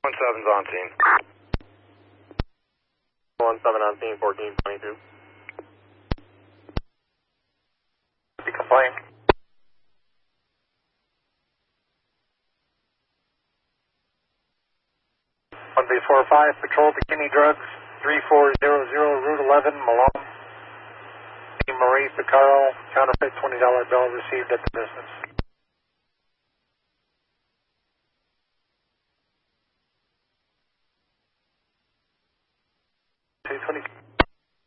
17's on scene. 17 on scene, 1422. Complain. 1B45, patrol bikini drugs, 3400 Route 11, Malone. Marie Picaro, counterfeit $20 bill received at the business.